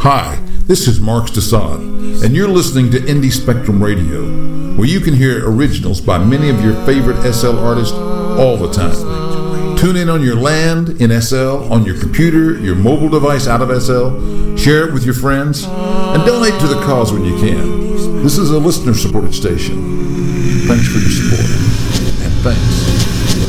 Hi, this is Mark Stasad, and you're listening to Indie Spectrum Radio, where you can hear originals by many of your favorite SL artists all the time. Tune in on your land in SL, on your computer, your mobile device out of SL, share it with your friends, and donate to the cause when you can. This is a listener-supported station. Thanks for your support, and thanks